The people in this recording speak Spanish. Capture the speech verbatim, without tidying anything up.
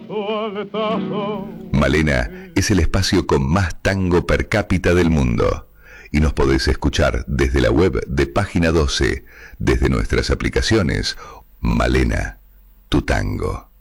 Malena es el espacio con más tango per cápita del mundo y nos podés escuchar desde la web de Página doce, desde nuestras aplicaciones. Malena, tu tango.